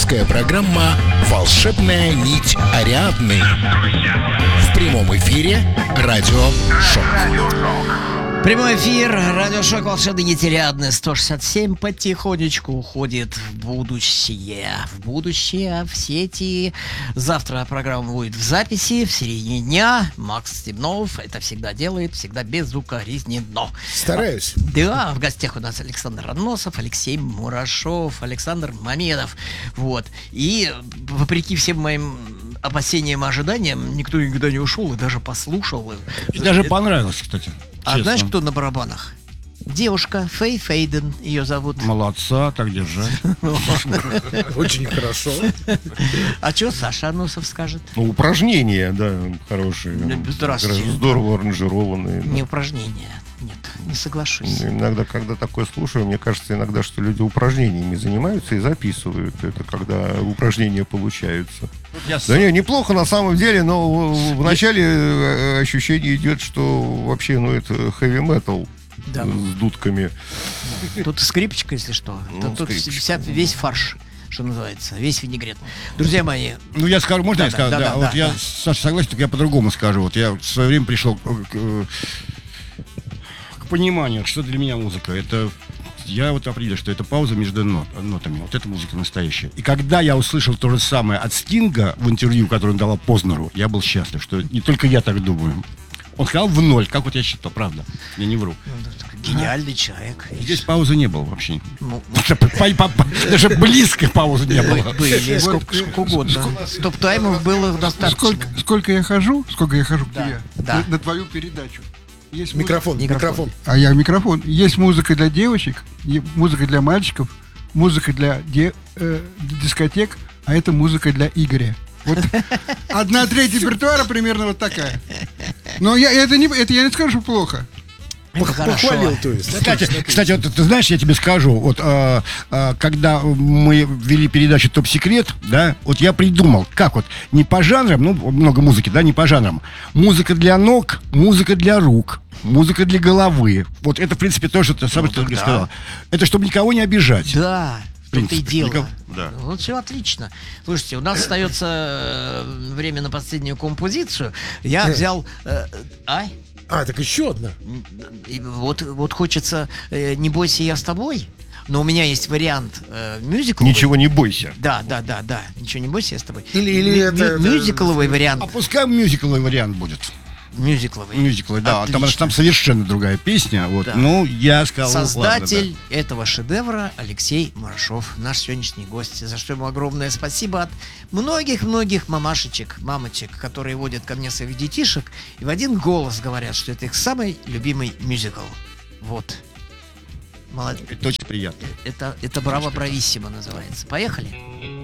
Авторская программа «Волшебная нить Ариадны». В прямом эфире радио «Шок». Прямой эфир, радиошок «Волшебный нить Ариадны». 167 потихонечку уходит в будущее. В будущее, в сети. Завтра программа будет в записи, в середине дня. Макс Стебнов это всегда делает, всегда безукоризненно. Стараюсь. Да, в гостях у нас Александр Аносов, Алексей Мурашов, Александр Мамедов. Вот. И вопреки всем моим опасениям и ожиданиям, никто никогда не ушел и даже послушал. И даже понравилось, кстати. А честно. знаешь, кто на барабанах? Девушка, Фэй Фейден ее зовут. Молодца, так держать. Очень хорошо. А что Саша Аносов скажет? Ну, упражнения, да, хорошие. Здравствуйте. Здорово аранжированные. Не упражнения. Нет, не соглашусь. Иногда, когда такое слушаю, мне кажется иногда, что люди упражнениями занимаются и записывают. Это когда упражнения получаются. Да не, неплохо на самом деле, но вначале ощущение идет, что вообще, ну, это хэви-метал. Да. С дудками. Тут скрипочка, если что. Ну, Тут скрипочка. весь фарш, что называется, весь винегрет. Друзья мои, Ну, я скажу, можно Да, я скажу? да, Да, да, вот да, я, да. Саша, согласен, только я по-другому скажу. Вот я в свое время пришел к пониманию, что для меня музыка. Это я вот определил, что это пауза между нотами. Вот это музыка настоящая. И когда я услышал то же самое от Стинга в интервью, которое он давал Познеру, я был счастлив, что не только я так думаю. Он сказал в ноль, как вот я считал, правда. Я не вру. гениальный человек. Здесь паузы не было вообще. Ну, Даже близкой паузы не было. были сколько угодно. Стоп-таймов было достаточно. Сколько я хожу к Да, тебе да. на твою передачу. Есть Микрофон. А я микрофон. Есть музыка для девочек, музыка для мальчиков, музыка для дискотек, а это музыка для Игоря. Вот 1/3 репертуара примерно вот такая. Но это я не скажу, что плохо. Хорошо. Похвалил, то есть. Кстати, вот ты знаешь, я тебе скажу, вот когда мы вели передачу «Топ Секрет», да, вот я придумал, как вот не по жанрам, ну много музыки, да, не по жанрам. Музыка для ног, музыка для рук, музыка для головы. Вот это, в принципе, тоже то самое, что ты да. сказал. Это чтобы никого не обижать. Да, в том-то и принципе, дело. никого- да. Вот все отлично. Слушайте, у нас остается время на последнюю композицию. Я взял... Так еще одна. И вот хочется «Не бойся, я с тобой», но у меня есть вариант мюзикловый. Ничего не бойся. Да. Ничего не бойся, я с тобой. Или это- Мюзикловый вариант. А пускай мюзикловый вариант будет. Мюзикловый. Мюзикловый, да. Отлично. Там совершенно другая песня. Вот. Да. Ну, я сказал, Создатель ладно, этого шедевра Алексей Мурашов, наш сегодняшний гость, за что ему огромное спасибо от многих-многих мамашечек, мамочек, которые водят ко мне своих детишек и в один голос говорят, что это их самый любимый мюзикл. Вот. Молодец. да. Это очень приятно. Это «Браво, брависсимо» называется. Поехали.